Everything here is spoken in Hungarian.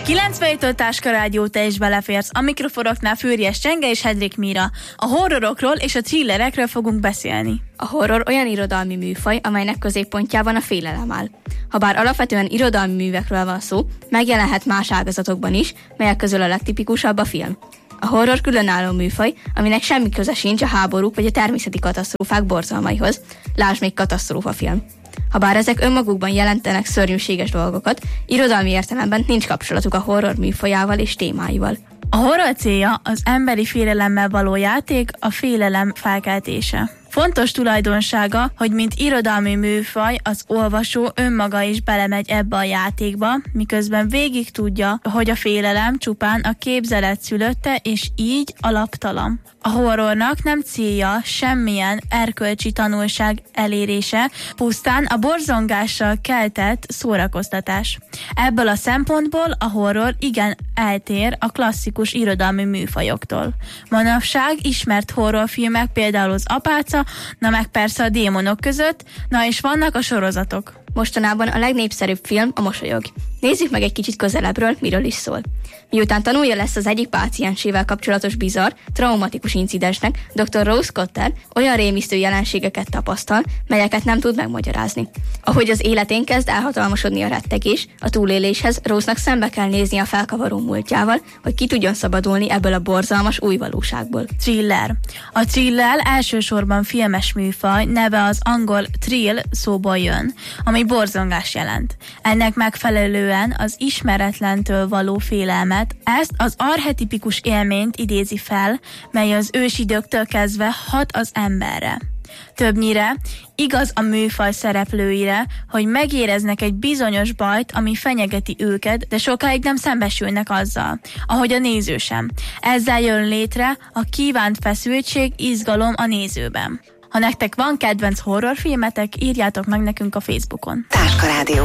97 Táska Rádió, te is beleférsz. A mikrofonoknál Fűrjes Csenge és Hedrik Míra. A horrorokról és a thrillerekről fogunk beszélni. A horror olyan irodalmi műfaj, amelynek középpontjában a félelem áll. Habár alapvetően irodalmi művekről van szó, megjelenhet más ágazatokban is, melyek közül a legtipikusabb a film. A horror különálló műfaj, aminek semmi köze sincs a háborúk vagy a természeti katasztrófák borzalmaihoz. Lásd még katasztrófafilm. Habár ezek önmagukban jelentenek szörnyűséges dolgokat, irodalmi értelemben nincs kapcsolatuk a horror műfajával és témáival. A horror célja az emberi félelemmel való játék, a félelem felkeltése. Fontos tulajdonsága, hogy mint irodalmi műfaj az olvasó önmaga is belemegy ebbe a játékba, miközben végig tudja, hogy a félelem csupán a képzelet szülötte, és így alaptalan. A horrornak nem célja semmilyen erkölcsi tanulság elérése, pusztán a borzongással keltett szórakoztatás. Ebből a szempontból a horror igen eltér a klasszikus irodalmi műfajoktól. Manapság ismert horrorfilmek például az Apáca, na meg persze a Démonok között, na és vannak a sorozatok. Mostanában a legnépszerűbb film a Mosolyog. Nézzük meg egy kicsit közelebbről, miről is szól. Miután tanulja lesz az egyik páciensével kapcsolatos bizarr, traumatikus incidensnek, dr. Rose Cotter olyan rémisztő jelenségeket tapasztal, melyeket nem tud megmagyarázni. Ahogy az életén kezd elhatalmasodni a rettegés, a túléléshez Rose-nak szembe kell nézni a felkavaró múltjával, hogy ki tudjon szabadulni ebből a borzalmas új valóságból. Thriller. A thriller elsősorban filmes műfaj, neve az angol thrill szóból jön, ami borzongás jelent. Ennek megfelelően az ismeretlentől való félelmet, ezt az archetipikus élményt idézi fel, mely az ősidőktől kezdve hat az emberre. Többnyire igaz a műfaj szereplőire, hogy megéreznek egy bizonyos bajt, ami fenyegeti őket, de sokáig nem szembesülnek azzal, ahogy a néző sem. Ezzel jön létre a kívánt feszültség, izgalom a nézőben. Ha nektek van kedvenc horrorfilmetek, írjátok meg nekünk a Facebookon. Táska Rádió.